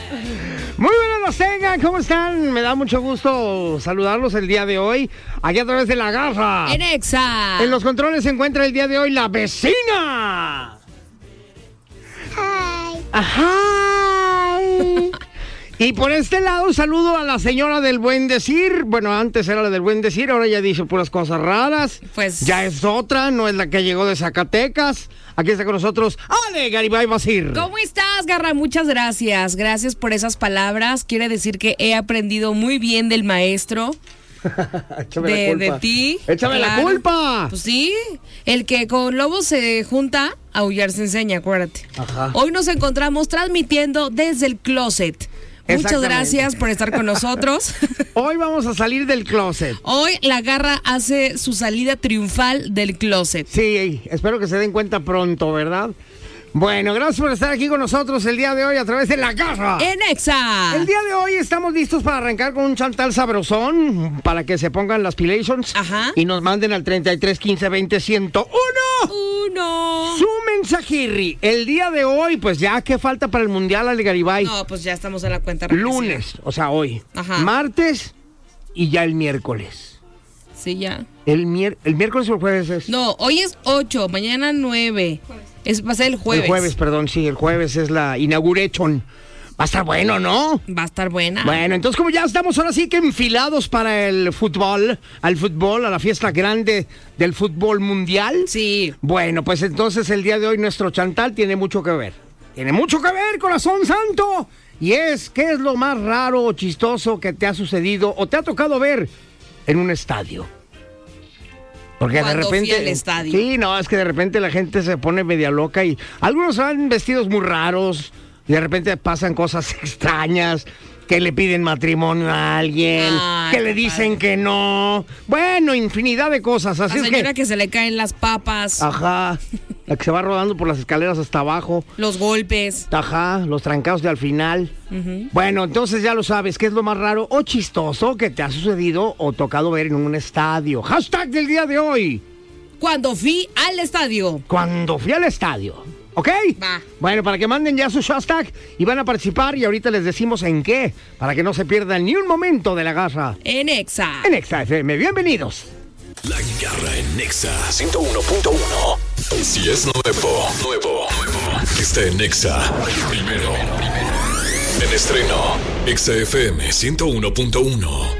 Muy buenas las tengan, ¿cómo están? Me da mucho gusto saludarlos el día de hoy, aquí a través de La Garra. En Exa. En los controles se encuentra el día de hoy la vecina. Hi. Ajá. Y por este lado, un saludo a la señora del buen decir. Bueno, antes era la del buen decir, ahora ya dice puras cosas raras. Pues ya es otra, no es la que llegó de Zacatecas. Aquí está con nosotros Ale Garibay Basir. ¿Cómo estás, Garra? Muchas gracias. Gracias por esas palabras. Quiere decir que he aprendido muy bien del maestro. Échame la culpa. De ti. ¡Échame claro. la culpa! Pues sí, el que con lobos se junta, aullar se enseña, acuérdate. Ajá. Hoy nos encontramos transmitiendo desde el closet. Muchas gracias por estar con nosotros. Hoy vamos a salir del closet. Hoy La Garra hace su salida triunfal del closet. Sí, espero que se den cuenta pronto, ¿verdad? Bueno, gracias por estar aquí con nosotros el día de hoy a través de La Garra. En Exa. El día de hoy estamos listos para arrancar con un chantal sabrosón para que se pongan las pilations. Ajá. Y nos manden al 33 15 20 101. Su mensajirri. El día de hoy, pues ya, ¿qué falta para el Mundial, Ale Garibay? No, pues ya estamos en la cuenta regresiva. Lunes, o sea, hoy. Ajá. Martes y ya el miércoles. Sí, ya. ¿El miércoles o el jueves es? No, hoy es 8, mañana 9. Va a ser el jueves. El jueves, perdón, sí, el jueves es la inauguration. Va a estar bueno, ¿no? Va a estar buena. Bueno, entonces como ya estamos ahora sí que enfilados para el fútbol, a la fiesta grande del fútbol mundial. Sí. Bueno, pues entonces el día de hoy nuestro chantal tiene mucho que ver. Tiene mucho que ver, corazón santo. Y es, ¿qué es lo más raro o chistoso que te ha sucedido o te ha tocado ver en un estadio? Porque Cuando de repente. fui al estadio. Sí, no, es que de repente la gente se pone media loca y algunos van vestidos muy raros. Y de repente pasan cosas extrañas, que le piden matrimonio a alguien, Ay, que le dicen que no. Bueno, infinidad de cosas. Así La es señora que se le caen las papas, Ajá, la que se va rodando por las escaleras hasta abajo. los golpes. Ajá, los trancados de al final. Bueno, entonces ya lo sabes, ¿qué es lo más raro o chistoso que te ha sucedido o tocado ver en un estadio? Hashtag del día de hoy. Cuando fui al estadio. Cuando fui al estadio. ¿Ok? Va. Bueno, para que manden ya su hashtag y van a participar y ahorita les decimos en qué, para que no se pierdan ni un momento de La Garra. En Exa. En Exa FM, bienvenidos. La Garra en Nexa 101.1. Si es nuevo, está en Nexa. Primero. En estreno, Exa FM 101.1.